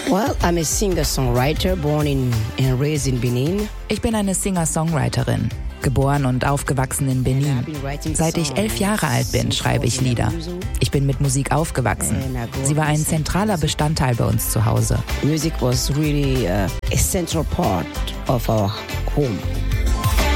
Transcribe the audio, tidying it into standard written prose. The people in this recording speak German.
Well, I'm a singer-songwriter born and raised in Benin. Ich bin eine Singer-Songwriterin, geboren und aufgewachsen in Benin. Seit ich 11 Jahre alt bin, schreibe ich Lieder. Ich bin mit Musik aufgewachsen. Sie war ein zentraler Bestandteil bei uns zu Hause. Music was really a central part of our home.